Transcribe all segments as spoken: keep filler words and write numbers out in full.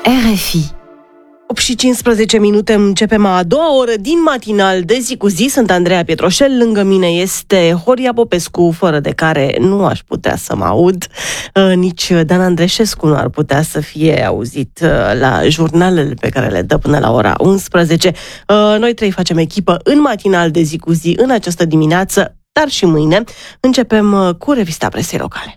R F I. opt și cincisprezece minute, începem a doua oră din matinal de zi cu zi. Sunt Andreea Pietroșel, lângă mine este Horia Popescu, fără de care nu aș putea să mă aud. Nici Dan Andreșescu nu ar putea să fie auzit la jurnalele pe care le dă până la ora unsprezece. Noi trei facem echipă în matinal de zi cu zi în această dimineață, dar și mâine. Începem cu revista presei locale.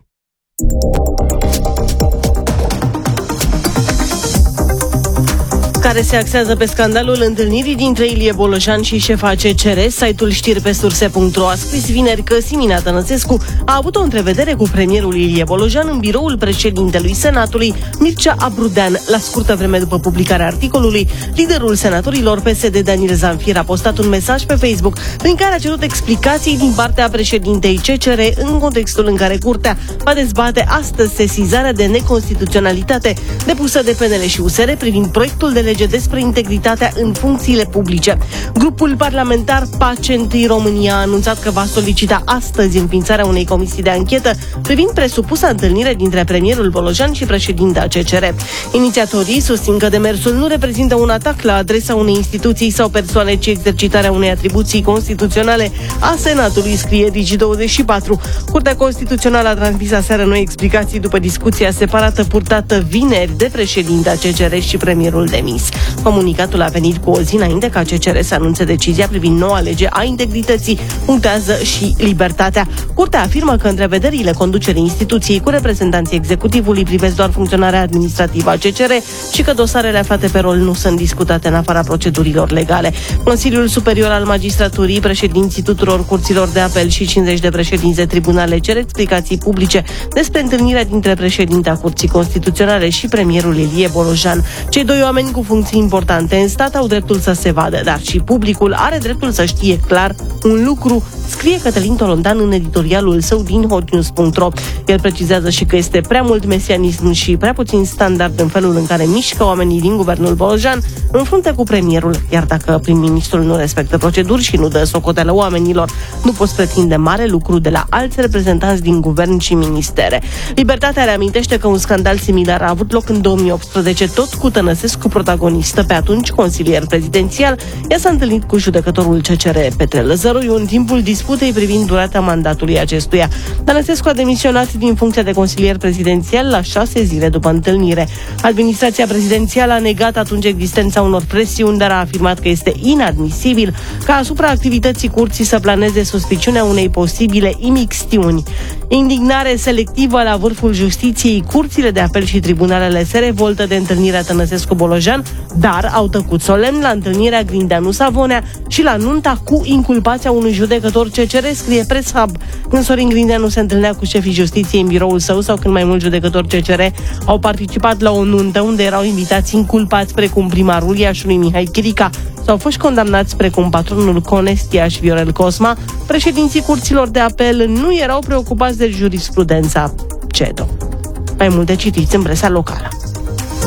Care se axează pe scandalul întâlnirii dintre Ilie Bolojan și șefa C C R. Site-ul știri pe surse punct ro a scris vineri că Simina Tănăsescu a avut o întrevedere cu premierul Ilie Bolojan în biroul președintelui Senatului, Mircea Abrudean. La scurtă vreme după publicarea articolului, liderul senatorilor P S D, Daniel Zamfir, a postat un mesaj pe Facebook prin care a cerut explicații din partea președintei C C R în contextul în care Curtea va dezbate astăzi sesizarea de neconstituționalitate depusă de P N L și U S R privind proiectul de lege despre integritatea în funcțiile publice. Grupul parlamentar Pace Întâi România a anunțat că va solicita astăzi înființarea unei comisii de anchetă privind presupusa întâlnire dintre premierul Bolojan și președinta C C R. Inițiatorii susțin că demersul nu reprezintă un atac la adresa unei instituții sau persoane, ci exercitarea unei atribuții constituționale a Senatului, scrie Digi douăzeci și patru. Curtea Constituțională a transmis aseară noi explicații după discuția separată purtată vineri de președinta C C R și premierul demis. Comunicatul a venit cu o zi înainte ca C C R să anunțe decizia privind noua lege a integrității, punctează și Libertatea. Curtea afirmă că întrevederile conducerii instituției cu reprezentanții executivului privesc doar funcționarea administrativă a C C R și că dosarele aflate pe rol nu sunt discutate în afara procedurilor legale. Consiliul Superior al Magistraturii, președinții tuturor curților de apel și cincizeci de președinți de tribunale cer explicații publice despre întâlnirea dintre președinta Curții Constituționale și premierul Ilie Bolojan. Cei doi oameni cu funcții importante în stat au dreptul să se vadă, dar și publicul are dreptul să știe clar un lucru, scrie Cătălin Tolontan în editorialul său din hot news punct ro. El precizează și că este prea mult mesianism și prea puțin standard în felul în care mișcă oamenii din guvernul Bolojan în frunte cu premierul, iar dacă prim-ministrul nu respectă proceduri și nu dă socoteală oamenilor, nu poți pretinde mare lucru de la alți reprezentanți din guvern și ministere. Libertatea reamintește că un scandal similar a avut loc în două mii optsprezece, tot cu Tănăsescu protagonistă, pe atunci consilier prezidențial. Ea s-a întâlnit cu judecătorul C C R Petre Lăzăroiu în timpul disputei privind durata mandatului acestuia. Tănăsescu a demisionat din funcția de consilier prezidențial la șase zile după întâlnire. Administrația prezidențială a negat atunci existența unor presiuni, dar a afirmat că este inadmisibil ca asupra activității curții să planeze suspiciunea unei posibile imixtiuni. Indignare selectivă la vârful justiției. Curțile de apel și tribunalele se revoltă de întâlnirea Tănăsescu-Bolojan, dar au tăcut solemn la întâlnirea Grindeanu-Savonea și la nunta cu inculpația unui judecător C C R, scrie Press Hub. Când Sorin Grindeanu se întâlnea cu șefii justiției în biroul său sau când mai mulți judecători C C R au participat la o nuntă unde erau invitați inculpați precum primarul Iașului Mihai Chirica sau foști condamnați precum patronul Conestia și Viorel Cosma, președinții curților de apel nu erau preocupați de jurisprudența C E D O. Mai multe citiți în presa locală.